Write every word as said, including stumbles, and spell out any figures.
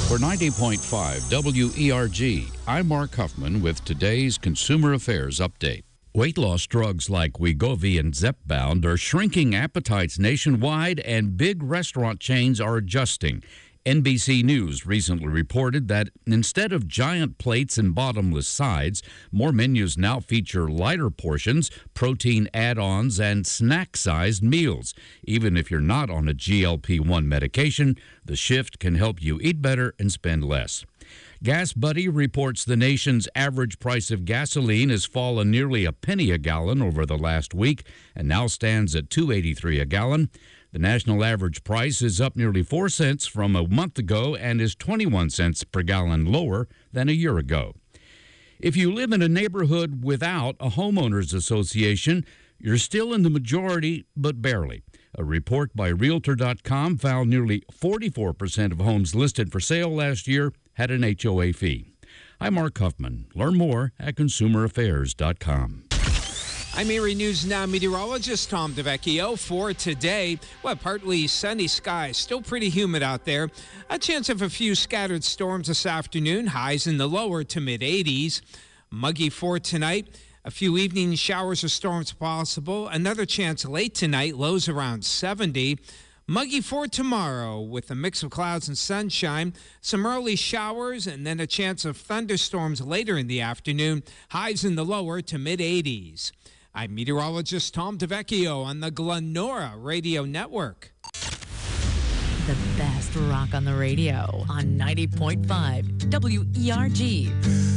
For ninety point five W E R G, I'm Mark Huffman with today's Consumer Affairs Update. Weight loss drugs like Wegovy and Zepbound are shrinking appetites nationwide, and big restaurant chains are adjusting. N B C News recently reported that instead of giant plates and bottomless sides, more menus now feature lighter portions, protein add-ons, and snack-sized meals. Even if you're not on a G L P one medication, the shift can help you eat better and spend less. Gas Buddy reports the nation's average price of gasoline has fallen nearly a penny a gallon over the last week and now stands at two dollars and eighty-three cents a gallon. The national average price is up nearly four cents from a month ago and is twenty-one cents per gallon lower than a year ago. If you live in a neighborhood without a homeowners association, you're still in the majority, but barely. A report by Realtor dot com found nearly forty-four percent of homes listed for sale last year had an H O A fee. I'm Mark Huffman. Learn more at consumer affairs dot com. I'm Erie News Now meteorologist Tom DeVecchio. For today, well, partly sunny skies, still pretty humid out there. A chance of a few scattered storms this afternoon, highs in the lower to mid eighties. Muggy for tonight. A few evening showers or storms possible. Another chance late tonight, lows around seventy. Muggy for tomorrow with a mix of clouds and sunshine. Some early showers and then a chance of thunderstorms later in the afternoon. Highs in the lower to mid eighties. I'm meteorologist Tom DeVecchio on the Glenora Radio Network. The best rock on the radio on ninety point five W E R G.